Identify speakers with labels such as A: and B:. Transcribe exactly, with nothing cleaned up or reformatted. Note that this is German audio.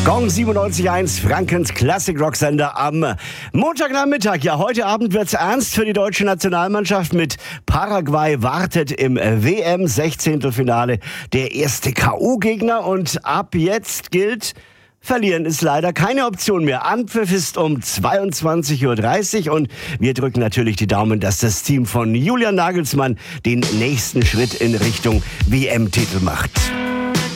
A: Gong siebenundneunzig Komma eins, Frankens Classic-Rock-Sender am Montagnachmittag. Ja, heute Abend wird's ernst für die deutsche Nationalmannschaft. Mit Paraguay wartet im W M-Sechzehntelfinale der erste K O-Gegner. Und ab jetzt gilt, verlieren ist leider keine Option mehr. Anpfiff ist um zweiundzwanzig Uhr dreißig und wir drücken natürlich die Daumen, dass das Team von Julian Nagelsmann den nächsten Schritt in Richtung W M-Titel macht.